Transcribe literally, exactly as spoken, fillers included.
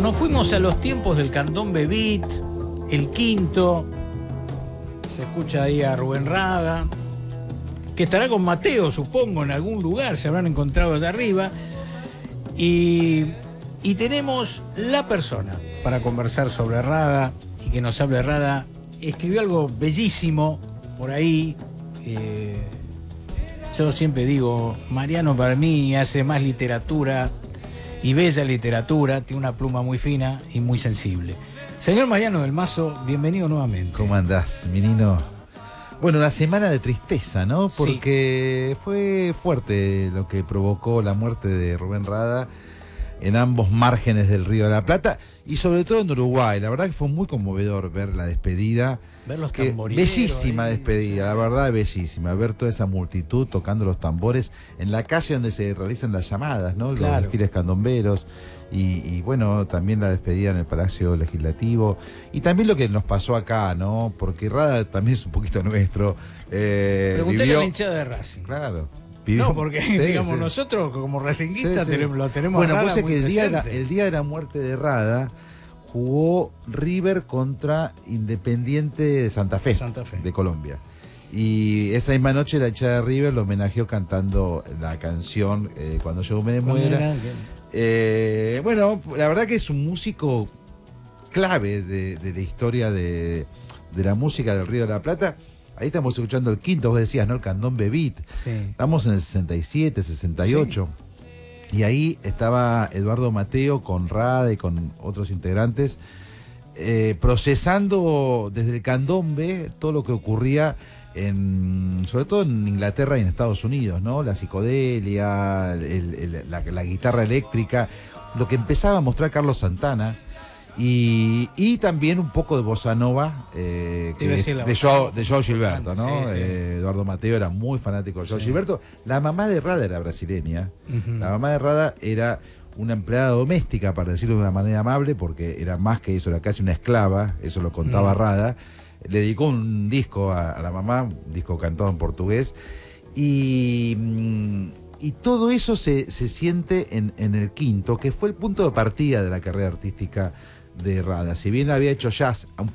nos fuimos a los tiempos del candombe beat, el quinto. Se escucha ahí a Rubén Rada, que estará con Mateo, supongo, en algún lugar, se habrán encontrado allá arriba. Y, y tenemos la persona para conversar sobre Rada y que nos hable Rada. Escribió algo bellísimo por ahí. Eh, yo siempre digo, Mariano para mí hace más literatura y bella literatura, tiene una pluma muy fina y muy sensible. Señor Mariano del Mazo, bienvenido nuevamente. ¿Cómo andás, menino? Bueno, una semana de tristeza, ¿no? Porque sí, fue fuerte lo que provocó la muerte de Rubén Rada en ambos márgenes del Río de la Plata y sobre todo en Uruguay. La verdad que fue muy conmovedor ver la despedida. Ver los que, tamborileros. Bellísima ahí. despedida, la verdad bellísima. Ver toda esa multitud tocando los tambores en la calle donde se realizan las llamadas, ¿no? Claro. Los desfiles candomberos. Y, y bueno, también la despedida en el Palacio Legislativo. Y también lo que nos pasó acá, ¿no? Porque Rada también es un poquito nuestro. Eh, Pregunté vivió... a la hinchada de Racing. Claro. Vivió... No, porque sí, digamos sí. nosotros como racinguistas sí, sí. tenemos, lo tenemos bueno, a Rada pues muy que el día, de la, presente. el día de la muerte de Rada jugó River contra Independiente de Santa Fe, Santa Fe, de Colombia. Y esa misma noche la hinchada de River lo homenajeó cantando la canción eh, Cuando yo me muera. Eh, bueno, la verdad que es un músico clave de, de la historia de, de la música del Río de la Plata. Ahí estamos escuchando el quinto, vos decías, ¿no? El candombe beat. Sí. Estamos en el sesenta y siete, sesenta y ocho. Sí. Y ahí estaba Eduardo Mateo con Rada y con otros integrantes eh, procesando desde el candombe todo lo que ocurría en, sobre todo en Inglaterra y en Estados Unidos, ¿no? La psicodelia, el, el, la, la guitarra eléctrica, lo que empezaba a mostrar Carlos Santana. Y, y también un poco de bossa nova eh, que de, de, Joe, de Joe Gilberto, ¿no? Sí, sí. Eh, Eduardo Mateo era muy fanático de Joe sí. Gilberto. La mamá de Rada era brasileña. Uh-huh. La mamá de Rada era una empleada doméstica, para decirlo de una manera amable, porque era más que eso, era casi una esclava, eso lo contaba uh-huh. Rada. Le dedicó un disco a, a la mamá, un disco cantado en portugués. Y... Mm, Y todo eso se, se siente en, en el quinto, que fue el punto de partida de la carrera artística de Rada. Si bien había hecho jazz